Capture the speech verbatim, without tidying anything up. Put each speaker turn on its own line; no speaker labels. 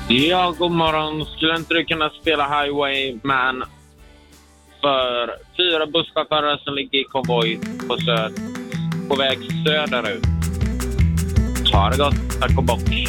Ja, god morgon. Skulle inte du kunna spela Highwayman för fyra busschaufförer som ligger i konvoj på, söd, på väg söderut? Ta det gott, tack och bock.